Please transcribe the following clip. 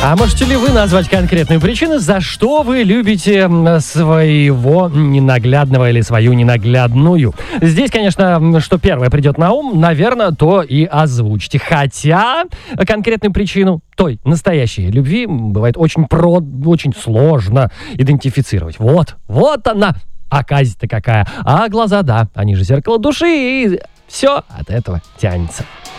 А можете ли вы назвать конкретные причины, за что вы любите своего ненаглядного или свою ненаглядную? Здесь, конечно, что первое придет на ум, наверное, то и озвучите. Хотя конкретную причину той настоящей любви бывает очень сложно идентифицировать. Вот она, оказия-то какая. А глаза, да, они же зеркало души, и все от этого тянется.